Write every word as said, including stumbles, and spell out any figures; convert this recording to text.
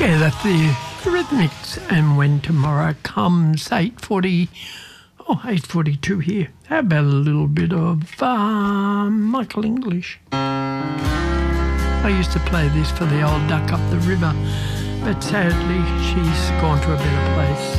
Yeah, that's the Eurythmics. And when tomorrow comes, eight forty, oh, eight forty-two here. How about a little bit of um, Michael English? I used to play this for the old duck up the river, but sadly she's gone to a better place.